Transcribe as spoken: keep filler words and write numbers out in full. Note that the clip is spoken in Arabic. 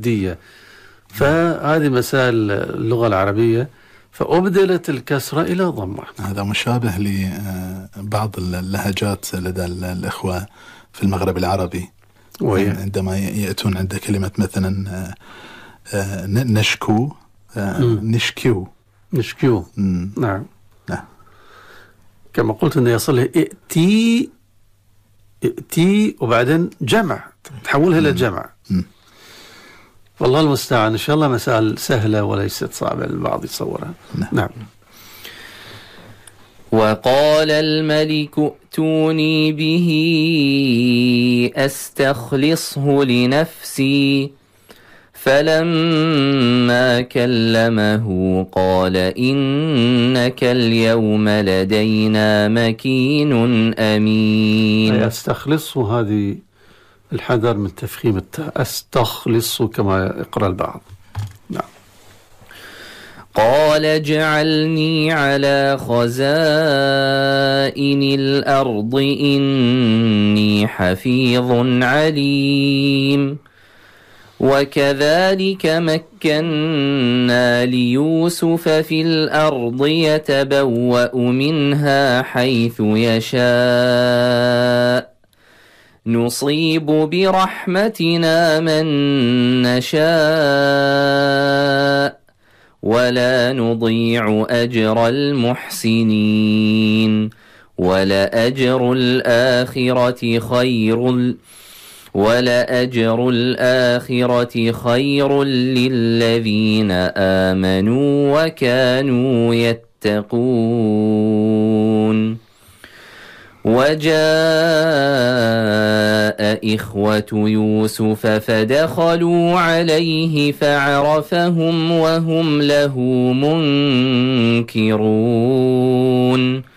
مادية. فهذه مسائل اللغة العربية، فأبدلت الكسرة إلى ضمة. هذا مشابه لبعض اللهجات لدى الإخوة في المغرب العربي، وهي عندما يأتون عند كلمة مثلا نشكو نشكيو نشكيو. نعم. نعم. كما قلت أنه يصل ائتي ائتي وبعدين جمع، تحولها إلى جمع. والله المستعان. إن شاء الله مسائل سهلة وليست صعبة البعض يتصورها. نعم. نعم. وقال الملك ائتوني به أستخلصه لنفسي فلما كلمه قال إنك اليوم لدينا مكين أمين. أستخلصه، هذه الحذر من تفخيم التاء، أستخلصه كما يقرأ البعض. نعم. قال اجعلني على خزائن الأرض إني حفيظ عليم. وكذلك مكنا ليوسف في الأرض يتبوأ منها حيث يشاء نصيب برحمتنا من نشاء ولا نضيع أجر المحسنين ولأجر الآخرة خير ولأجر الآخرة خير للذين آمنوا وكانوا يتقون. وجاء إخوة يوسف فدخلوا عليه فعرفهم وهم له منكرون.